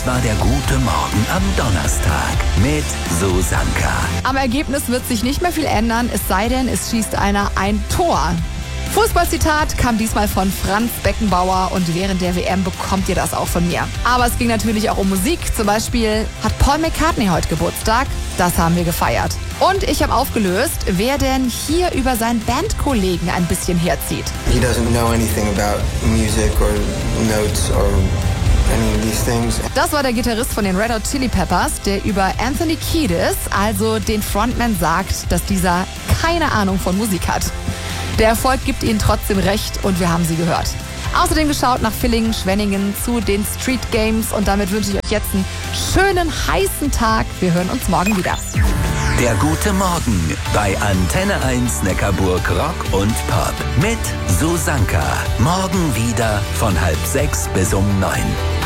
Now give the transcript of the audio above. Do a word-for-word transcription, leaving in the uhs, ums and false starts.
War der gute Morgen am Donnerstag mit Susanka. Am Ergebnis wird sich nicht mehr viel ändern, es sei denn, es schießt einer ein Tor. Fußballzitat kam diesmal von Franz Beckenbauer und während der W M bekommt ihr das auch von mir. Aber es ging natürlich auch um Musik. Zum Beispiel hat Paul McCartney heute Geburtstag. Das haben wir gefeiert. Und ich habe aufgelöst, wer denn hier über seinen Bandkollegen ein bisschen herzieht. He doesn't know anything about music or notes or any of these things. Das war der Gitarrist von den Red Hot Chili Peppers, der über Anthony Kiedis, also den Frontman, sagt, dass dieser keine Ahnung von Musik hat. Der Erfolg gibt ihnen trotzdem recht und wir haben sie gehört. Außerdem geschaut nach Villingen, Schwenningen zu den Street Games und damit wünsche ich euch jetzt einen schönen, heißen Tag. Wir hören uns morgen wieder. Der gute Morgen bei Antenne eins Neckarburg Rock und Pop mit Susanka. Morgen wieder von halb sechs bis um neun.